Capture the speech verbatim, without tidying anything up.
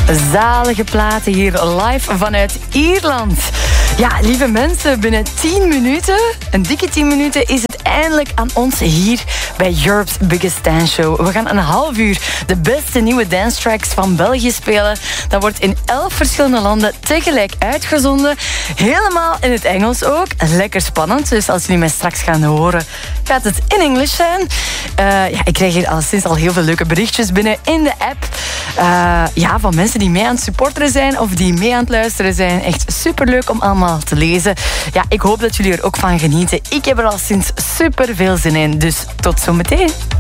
Zalige platen hier live vanuit Ierland. Ja, lieve mensen, binnen tien minuten, een dikke tien minuten, is het eindelijk aan ons hier bij Europe's Biggest Dance Show. We gaan een half uur de beste nieuwe dance tracks van België spelen. Dat wordt in elf verschillende landen tegelijk uitgezonden. Helemaal in het Engels ook. Lekker spannend, dus als jullie mij straks gaan horen, gaat het in Engels zijn. Uh, ja, ik krijg hier al sinds al heel veel leuke berichtjes binnen in de app. Uh, ja, van mensen die mee aan het supporteren zijn of die mee aan het luisteren zijn. Echt superleuk om allemaal te lezen. Ja, ik hoop dat jullie er ook van genieten. Ik heb er al sinds super veel zin in, dus tot zometeen.